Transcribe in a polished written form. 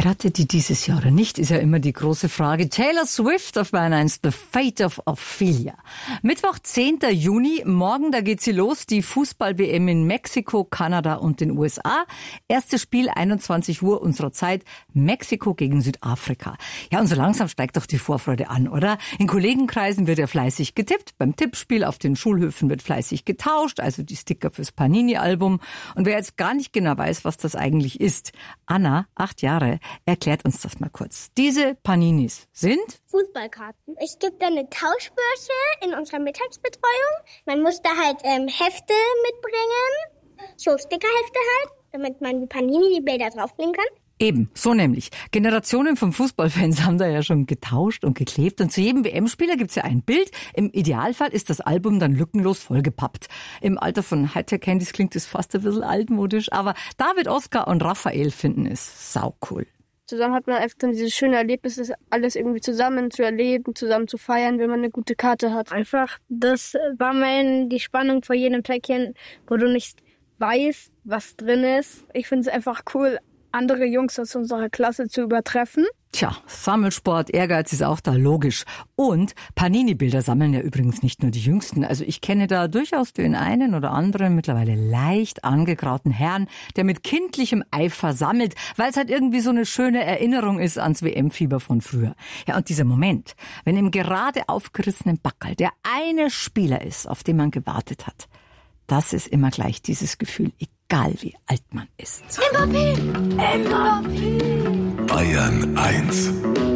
Heiratet die dieses Jahr oder nicht, ist ja immer die große Frage. Taylor Swift auf Bayern 1, The Fate of Ophelia. Mittwoch, 10. Juni, morgen, da geht sie los, die Fußball-WM in Mexiko, Kanada und den USA. Erstes Spiel, 21 Uhr unserer Zeit, Mexiko gegen Südafrika. Ja, und so langsam steigt doch die Vorfreude an, oder? In Kollegenkreisen wird ja fleißig getippt, beim Tippspiel auf den Schulhöfen wird fleißig getauscht, also die Sticker fürs Panini-Album. Und wer jetzt gar nicht genau weiß, was das eigentlich ist, Anna, 8 Jahre, erklärt uns das mal kurz. Diese Paninis sind Fußballkarten. Es gibt eine Tauschbörse in unserer Mittagsbetreuung. Man muss da halt Hefte mitbringen, so Stickerhefte halt, damit man die Panini, die Bilder draufbringen kann. Eben, so nämlich. Generationen von Fußballfans haben da ja schon getauscht und geklebt. Und zu jedem WM-Spieler gibt's ja ein Bild. Im Idealfall ist das Album dann lückenlos vollgepappt. Im Alter von Hightech-Handys klingt es fast ein bisschen altmodisch. Aber David, Oskar und Raphael finden es saucool. Zusammen hat man einfach dann dieses schöne Erlebnis, das alles irgendwie zusammen zu erleben, zusammen zu feiern, wenn man eine gute Karte hat. Einfach, das war die Spannung vor jedem Päckchen, wo du nicht weißt, was drin ist. Ich finde es einfach cool, andere Jungs aus unserer Klasse zu übertreffen. Tja, Sammelsport, Ehrgeiz ist auch da logisch. Und Panini-Bilder sammeln ja übrigens nicht nur die Jüngsten. Also ich kenne da durchaus den einen oder anderen mittlerweile leicht angegrauten Herrn, der mit kindlichem Eifer sammelt, weil es halt irgendwie so eine schöne Erinnerung ist ans WM-Fieber von früher. Ja, und dieser Moment, wenn im gerade aufgerissenen Backerl der eine Spieler ist, auf den man gewartet hat, das ist immer gleich dieses Gefühl, egal wie alt man ist. Mbappé! Bayern 1